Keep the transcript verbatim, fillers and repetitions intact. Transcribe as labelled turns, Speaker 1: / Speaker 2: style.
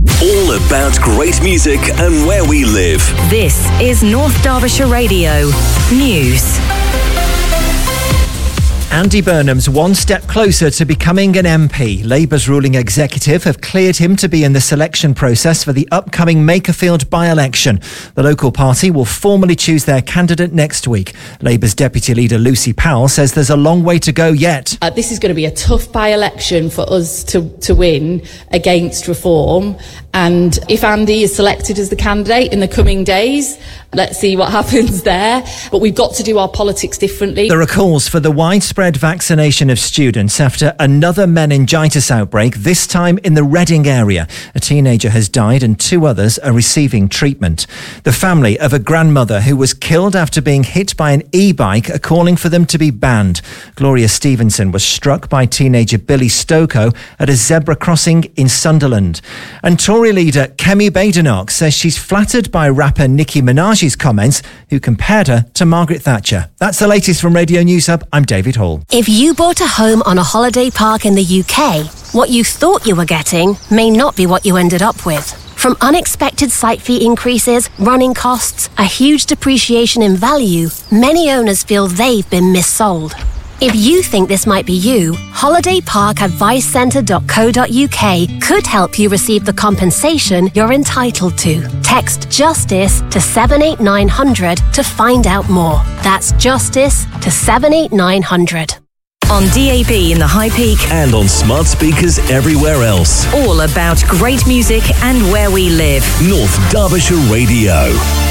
Speaker 1: All about great music and where we live.
Speaker 2: This is North Derbyshire Radio News.
Speaker 3: Andy Burnham's one step closer to becoming an M P. Labour's ruling executive have cleared him to be in the selection process for the upcoming Makerfield by-election. The local party will formally choose their candidate next week. Labour's deputy leader Lucy Powell says there's a long way to go yet.
Speaker 4: Uh, this is going to be a tough by-election for us to, to win against reform. And if Andy is selected as the candidate in the coming days, let's see what happens there. But we've got to do our politics differently.
Speaker 3: There are calls for the widespread vaccination of students after another meningitis outbreak, this time in the Reading area. A teenager has died and two others are receiving treatment. The family of a grandmother who was killed after being hit by an e-bike are calling for them to be banned. Gloria Stevenson was struck by teenager Billy Stoko at a zebra crossing in Sunderland. And Tory leader Kemi Badenoch says she's flattered by rapper Nicki Minaj's comments, who compared her to Margaret Thatcher. That's the latest from Radio News Hub. I'm David Hall.
Speaker 5: If you bought a home on a holiday park in the U K, what you thought you were getting may not be what you ended up with. From unexpected site fee increases, running costs, a huge depreciation in value, many owners feel they've been missold. If you think this might be you, holiday park advice centre dot co dot uk could help you receive the compensation you're entitled to. Text JUSTICE to seven eight nine hundred to find out more. That's JUSTICE to seven eight nine hundred.
Speaker 2: On D A B in the High Peak
Speaker 1: And on smart speakers everywhere else.
Speaker 2: all about great music and where we live.
Speaker 1: North Derbyshire Radio.